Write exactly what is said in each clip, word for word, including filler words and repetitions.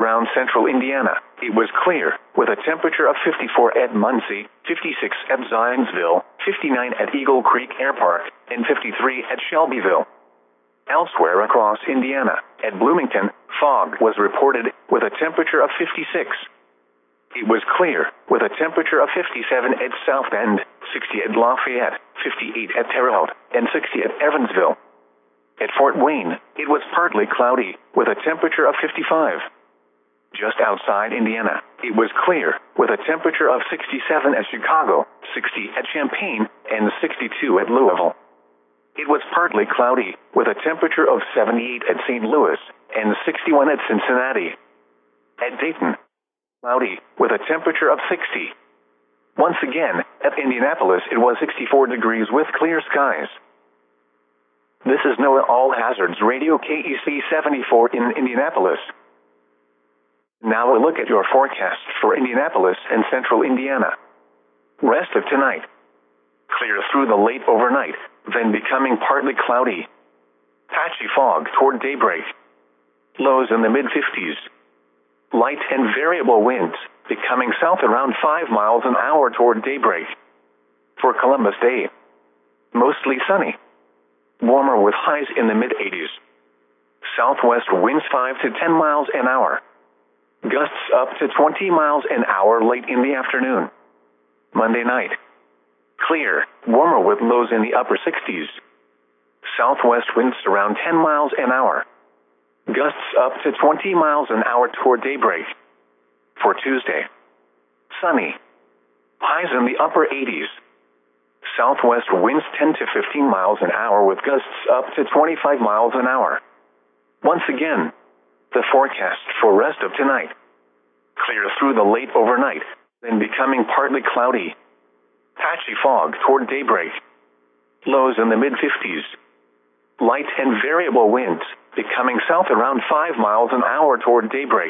Around central Indiana, it was clear, with a temperature of fifty-four at Muncie, fifty-six at Zionsville, fifty-nine at Eagle Creek Air Park, and fifty-three at Shelbyville. Elsewhere across Indiana, at Bloomington, fog was reported, with a temperature of fifty-six. It was clear, with a temperature of fifty-seven at South Bend, sixty at Lafayette, fifty-eight at Terre Haute, and sixty at Evansville. At Fort Wayne, it was partly cloudy, with a temperature of fifty-five. Just outside Indiana, it was clear, with a temperature of sixty-seven at Chicago, sixty at Champaign, and sixty-two at Louisville. It was partly cloudy, with a temperature of seventy-eight at Saint Louis, and sixty-one at Cincinnati. At Dayton, cloudy, with a temperature of sixty. Once again, at Indianapolis it was sixty-four degrees with clear skies. This is NOAA All Hazards Radio K E C seventy-four in Indianapolis. Now a look at your forecast for Indianapolis and central Indiana. Rest of tonight. Clear through the late overnight, then becoming partly cloudy. Patchy fog toward daybreak. Lows in the mid-fifties. Light and variable winds, becoming south around five miles an hour toward daybreak. For Columbus Day, mostly sunny. Warmer with highs in the mid-eighties. Southwest winds five to ten miles an hour. Gusts up to twenty miles an hour late in the afternoon. Monday night. Clear, warmer with lows in the upper sixties. Southwest winds around ten miles an hour. Gusts up to twenty miles an hour toward daybreak. For Tuesday. Sunny. Highs in the upper eighties. Southwest winds ten to fifteen miles an hour with gusts up to twenty-five miles an hour. Once again, the forecast for rest of tonight. Clear through the late overnight, then becoming partly cloudy. Patchy fog toward daybreak. Lows in the mid-fifties. Light and variable winds, becoming south around five miles an hour toward daybreak.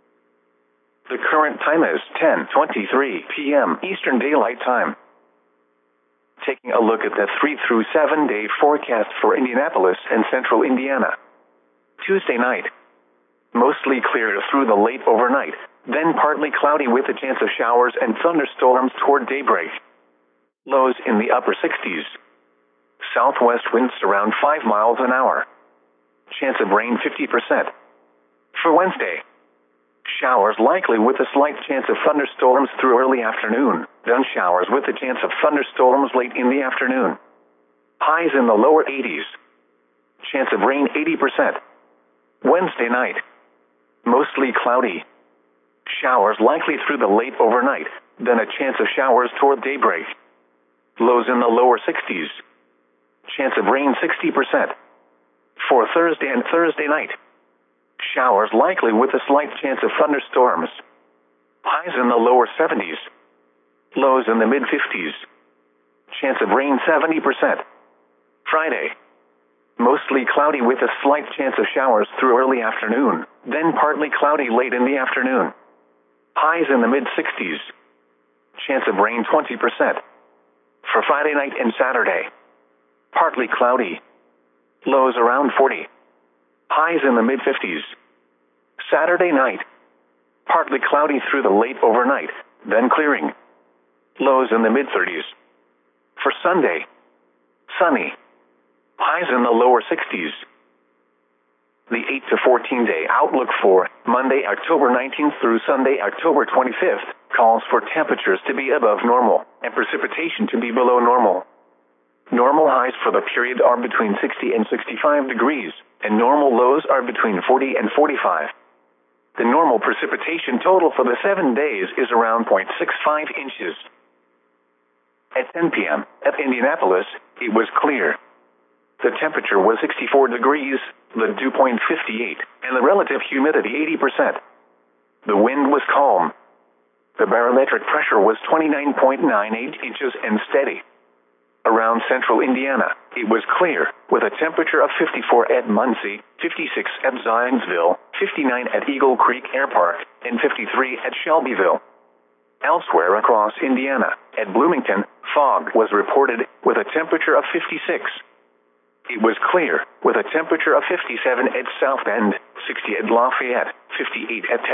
The current time is ten twenty-three p m Eastern Daylight Time. Taking a look at the three through seven day forecast for Indianapolis and central Indiana. Tuesday night. Mostly clear through the late overnight, then partly cloudy with a chance of showers and thunderstorms toward daybreak. Lows in the upper sixties. Southwest winds around five miles an hour. Chance of rain fifty percent. For Wednesday. Showers likely with a slight chance of thunderstorms through early afternoon, then showers with a chance of thunderstorms late in the afternoon. Highs in the lower eighties. Chance of rain eighty percent. Wednesday night. Mostly cloudy. Showers likely through the late overnight, then a chance of showers toward daybreak. Lows in the lower sixties. Chance of rain sixty percent. For Thursday and Thursday night. Showers likely with a slight chance of thunderstorms. Highs in the lower seventies. Lows in the mid-fifties. Chance of rain seventy percent. Friday. Mostly cloudy with a slight chance of showers through early afternoon, then partly cloudy late in the afternoon. Highs in the mid-sixties. Chance of rain twenty percent. For Friday night and Saturday. Partly cloudy. Lows around forty. Highs in the mid-fifties. Saturday night. Partly cloudy through the late overnight, then clearing. Lows in the mid-thirties. For Sunday. Sunny. Highs in the lower sixties. The eight to fourteen day outlook for Monday, October nineteenth through Sunday, October twenty-fifth, calls for temperatures to be above normal and precipitation to be below normal. Normal highs for the period are between sixty and sixty-five degrees, and normal lows are between forty and forty-five. The normal precipitation total for the seven days is around zero point six five inches. At ten p m at Indianapolis, it was clear. The temperature was sixty-four degrees, the dew point fifty-eight, and the relative humidity eighty percent. The wind was calm. The barometric pressure was twenty-nine point nine eight inches and steady. Around central Indiana, it was clear, with a temperature of fifty-four at Muncie, fifty-six at Zionsville, fifty-nine at Eagle Creek Air Park, and fifty-three at Shelbyville. Elsewhere across Indiana, at Bloomington, fog was reported, with a temperature of fifty-six. It was clear, with a temperature of fifty-seven at South Bend, sixty at Lafayette, fifty-eight at Terre